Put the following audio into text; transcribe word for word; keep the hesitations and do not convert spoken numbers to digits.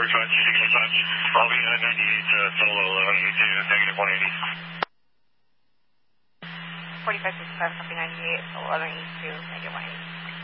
forty-five, two sixty-five. I'll be at ninety-eight, uh, solo eleven eighty-two, negative one eighty. forty-five sixty-five, copy ninety-eight, eleven eighty-two, negative one eighty.